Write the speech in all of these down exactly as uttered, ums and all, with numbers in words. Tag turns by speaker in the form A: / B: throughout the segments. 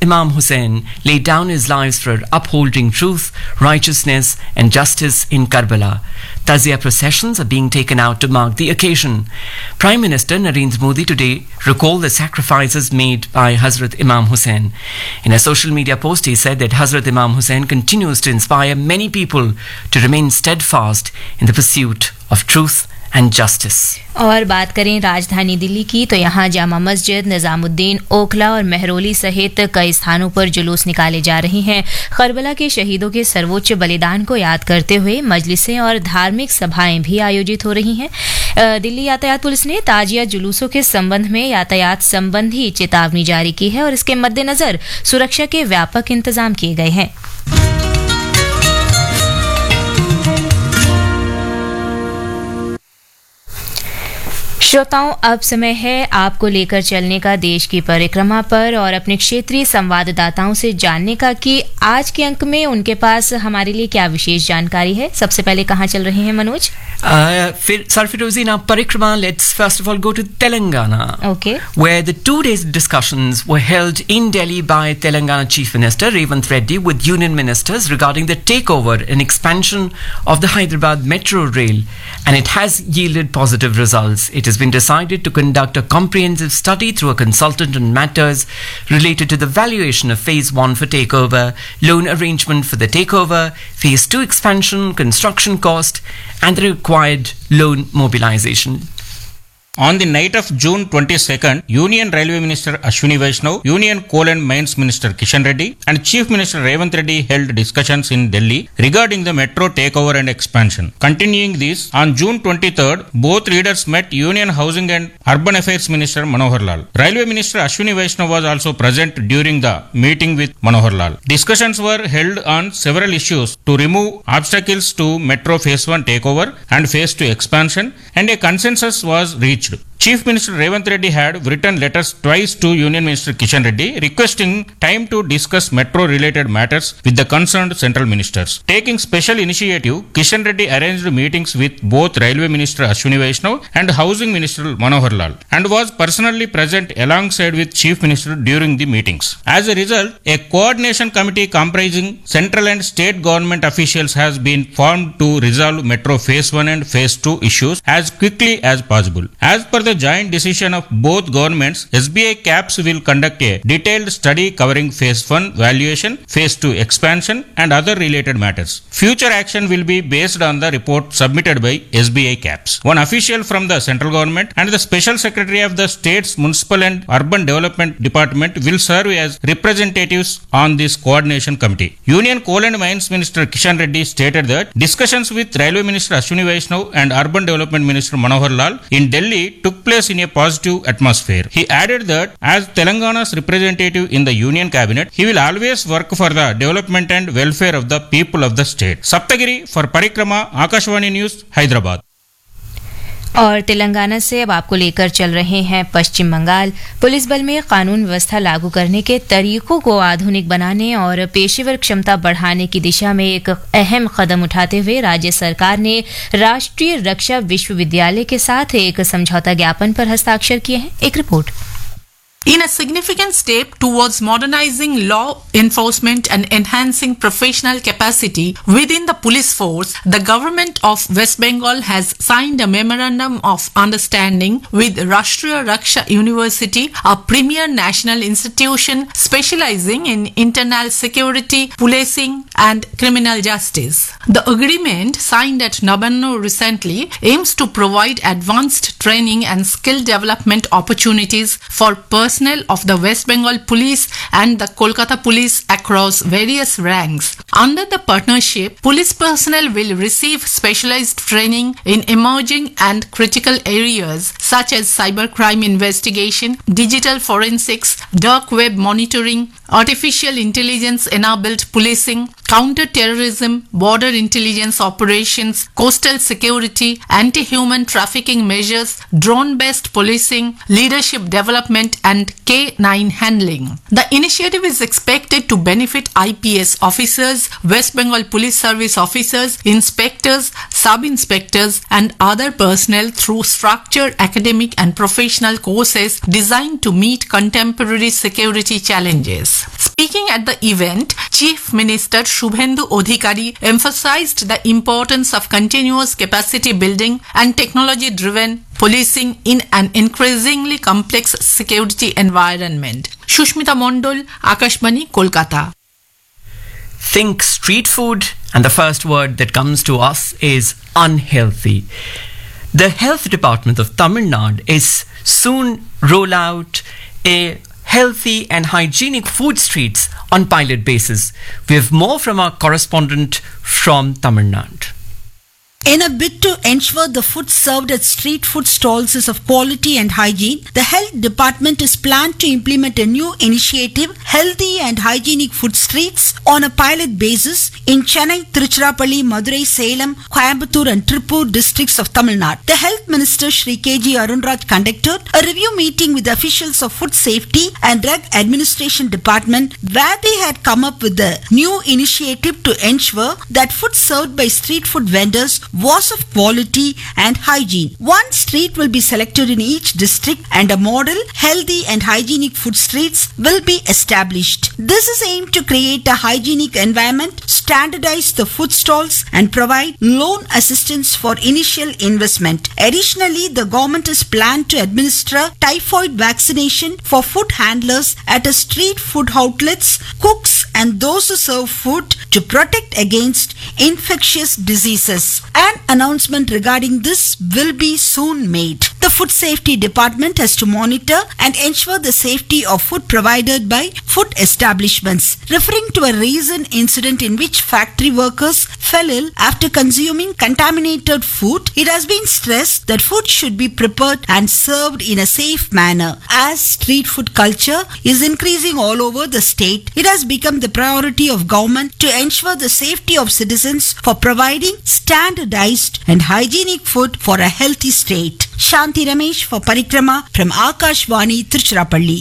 A: Imam Hussain laid down his lives for upholding truth, righteousness and justice in Karbala. Tazia processions are being taken out to mark the occasion. Prime Minister Narendra Modi today recalled the sacrifices made by Hazrat Imam Hussain. In a social media post, he said that Hazrat Imam Hussain continues to inspire many people to remain steadfast in the pursuit of truth and justice.
B: और बात करें राजधानी दिल्ली की तो यहाँ जामा मस्जिद, निजामुद्दीन, ओखला और मेहरौली सहित कई स्थानों पर जुलूस निकाले जा रहे हैं। करबला के शहीदों के सर्वोच्च बलिदान को याद करते हुए मजलिसें और धार्मिक सभाएं भी आयोजित हो रही हैं। दिल्ली यातायात पुलिस ने ताजिया जुलूसों के संबंध में यातायात संबंधी चेतावनी जारी की है और इसके मद्देनजर सुरक्षा के व्यापक इंतजाम किए गए हैं। श्रोताओं, अब समय है आपको लेकर चलने का देश की परिक्रमा पर और अपने क्षेत्रीय संवाददाताओं से जानने का कि आज के अंक में उनके पास हमारे लिए क्या विशेष जानकारी है। सबसे पहले कहाँ चल रहे हैं Manoj?
A: Sarfirozi, now Parikrama, let's first of all go to Telangana,
B: okay,
A: where the two days discussions were held in Delhi by Telangana Chief Minister Revanth Reddy with union ministers regarding the takeover and expansion of the Hyderabad Metro Rail, and it has yielded positive results. It has been decided to conduct a comprehensive study through a consultant on matters related to the valuation of Phase one for takeover, loan arrangement for the takeover, Phase two expansion, construction cost, and the required loan mobilization.
C: On the night of June twenty-second, Union Railway Minister Ashwini Vaishnav, Union Coal and Mines Minister Kishan Reddy and Chief Minister Revanth Reddy held discussions in Delhi regarding the metro takeover and expansion. Continuing this, on June twenty-third, both leaders met Union Housing and Urban Affairs Minister Manohar Lal. Railway Minister Ashwini Vaishnav was also present during the meeting with Manohar Lal. Discussions were held on several issues to remove obstacles to Metro Phase one takeover and Phase two expansion, and a consensus was reached. Chief Minister Revanth Reddy had written letters twice to Union Minister Kishan Reddy requesting time to discuss metro-related matters with the concerned central ministers. Taking special initiative, Kishan Reddy arranged meetings with both Railway Minister Ashwini Vaishnav and Housing Minister Manohar Lal and was personally present alongside with Chief Minister during the meetings. As a result, a coordination committee comprising central and state government officials has been formed to resolve Metro Phase one and Phase two issues as quickly as possible. As per the joint decision of both governments, S B I CAPS will conduct a detailed study covering Phase one valuation, Phase two expansion and other related matters. Future action will be based on the report submitted by S B I CAPS. One official from the central government and the Special Secretary of the State's Municipal and Urban Development Department will serve as representatives on this coordination committee. Union Coal and Mines Minister Kishan Reddy stated that discussions with Railway Minister Ashwini Vaishnav and Urban Development Minister Manohar Lal in Delhi took place in a positive atmosphere. He added that as Telangana's representative in the Union Cabinet, he will always work for the development and welfare of the people of the state. Saptagiri for Parikrama, Akashvani News, Hyderabad.
B: और तेलंगाना से अब आपको लेकर चल रहे हैं पश्चिम Bengal. Police बल में कानून व्यवस्था लागू करने के तरीकों को आधुनिक बनाने और पेशेवर क्षमता बढ़ाने की दिशा में एक अहम कदम उठाते हुए राज्य सरकार ने राष्ट्रीय रक्षा विश्वविद्यालय के साथ एक समझौता ज्ञापन पर हस्ताक्षर किए हैं। एक report.
D: In a significant step towards modernizing law enforcement and enhancing professional capacity within the police force, the government of West Bengal has signed a memorandum of understanding with Rashtriya Raksha University, a premier national institution specializing in internal security, policing and criminal justice. The agreement signed at Nabanno recently aims to provide advanced training and skill development opportunities for personnel of the West Bengal Police and the Kolkata Police across various ranks. Under the partnership, police personnel will receive specialized training in emerging and critical areas such as cybercrime investigation, digital forensics, dark web monitoring, artificial intelligence-enabled policing, counter-terrorism, border intelligence operations, coastal security, anti-human trafficking measures, drone-based policing, leadership development and K nine handling. The initiative is expected to benefit I P S officers, West Bengal Police Service officers, inspectors, sub-inspectors and other personnel through structured academic and professional courses designed to meet contemporary security challenges. Speaking at the event, Chief Minister Shubhendu Adhikari emphasized the importance of continuous capacity building and technology-driven policing in an increasingly complex security environment. Shushmita Mondol, Akashbani, Kolkata.
A: Think street food, and the first word that comes to us is unhealthy. The Health Department of Tamil Nadu is soon roll out a healthy and hygienic food streets on pilot basis. We have more from our correspondent from Tamil Nadu.
E: In a bid to ensure the food served at street food stalls is of quality and hygiene, the Health Department is planned to implement a new initiative, Healthy and Hygienic Food Streets, on a pilot basis in Chennai, Tiruchirappalli, Madurai, Salem, Coimbatore and Tirupur districts of Tamil Nadu. The Health Minister Shri K G Arunraj conducted a review meeting with the officials of Food Safety and Drug Administration Department, where they had come up with a new initiative to ensure that food served by street food vendors was of quality and hygiene. One street will be selected in each district and a model healthy and hygienic food streets will be established. This is aimed to create a hygienic environment, standardize the food stalls and provide loan assistance for initial investment. Additionally, the government is planned to administer typhoid vaccination for food handlers at a street food outlets, cooks and those who serve food to protect against infectious diseases. An announcement regarding this will be soon made. The Food Safety Department has to monitor and ensure the safety of food provided by food establishments. Referring to a recent incident in which factory workers fell ill after consuming contaminated food, it has been stressed that food should be prepared and served in a safe manner. As street food culture is increasing all over the state, it has become the priority of government to ensure the safety of citizens for providing standardized and hygienic food for a healthy state. Shanti Ramesh for Parikrama from Akashvani, Tiruchirappalli.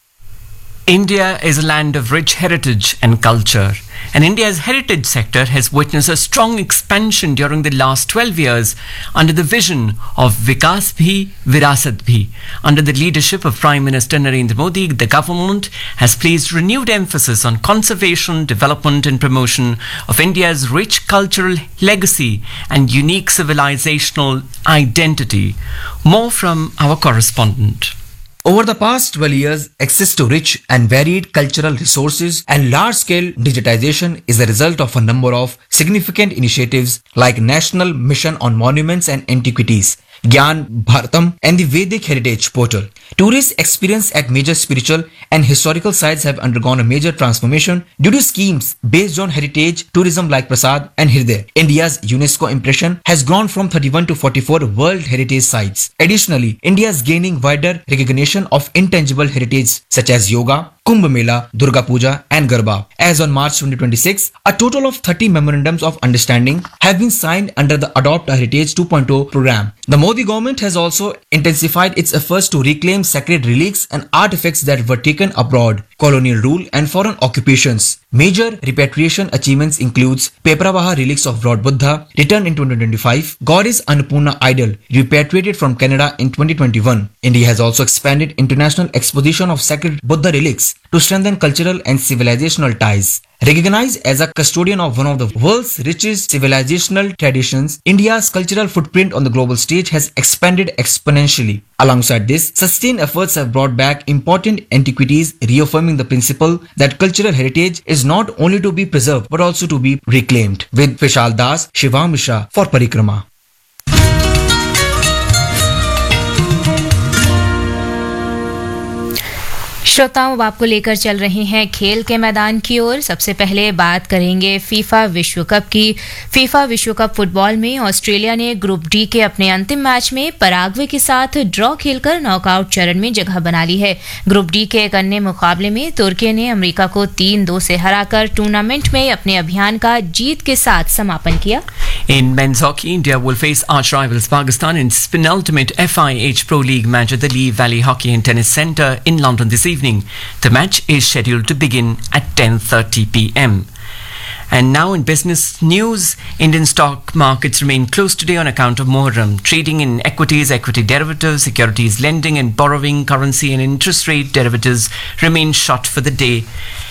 A: India is a land of rich heritage and culture, and India's heritage sector has witnessed a strong expansion during the last twelve years under the vision of Vikas Bhi, Virasat Bhi. Under the leadership of Prime Minister Narendra Modi, the government has placed renewed emphasis on conservation, development and promotion of India's rich cultural legacy and unique civilizational identity. More from our correspondent.
F: Over the past twelve years, access to rich and varied cultural resources and large-scale digitization is the result of a number of significant initiatives like National Mission on Monuments and Antiquities, Gyan Bharatam and the Vedic Heritage Portal. Tourist experience at major spiritual and historical sites have undergone a major transformation due to schemes based on heritage tourism like Prasad and Hriday. India's UNESCO impression has grown from thirty-one to forty-four World Heritage Sites. Additionally, India is gaining wider recognition of intangible heritage such as yoga, Kumbh Mela, Durga Puja and Garba. As on March twenty twenty-six, a total of thirty memorandums of understanding have been signed under the Adopt a Heritage two point oh program. The Modi government has also intensified its efforts to reclaim sacred relics and artifacts that were taken abroad, colonial rule and foreign occupations. Major repatriation achievements includes Pepravaha relics of Lord Buddha returned in twenty twenty-five, Goddess Annapurna idol repatriated from Canada in twenty twenty-one. India has also expanded international exposition of sacred Buddha relics to strengthen cultural and civilizational ties. Recognized as a custodian of one of the world's richest civilizational traditions, India's cultural footprint on the global stage has expanded exponentially. Alongside this, sustained efforts have brought back important antiquities, reaffirming the principle that cultural heritage is not only to be preserved but also to be reclaimed. With Vishal Das, Shivam Mishra for Parikrama.
B: श्रोताओं, अब आपको लेकर चल रहे हैं खेल के मैदान की ओर। सबसे पहले बात करेंगे फीफा विश्व कप की। फीफा विश्व कप फुटबॉल में ऑस्ट्रेलिया ने ग्रुप डी के अपने अंतिम मैच में पराग्वे के साथ ड्रॉ खेलकर नॉकआउट चरण में जगह बना ली है। ग्रुप डी के एक अन्य मुकाबले में तुर्की ने अमेरिका को तीन दो से हराकर टूर्नामेंट में अपने अभियान का जीत के साथ समापन किया।
A: In men's hockey, India will face arch rivals Pakistan in its penultimate F I H Pro League match at the Lee Valley Hockey and Tennis Centre in London this evening. The match is scheduled to begin at ten thirty p m. And now in business news, Indian stock markets remain closed today on account of Muharram. Trading in equities, equity derivatives, securities lending and borrowing, currency and interest rate derivatives remain shut for the day.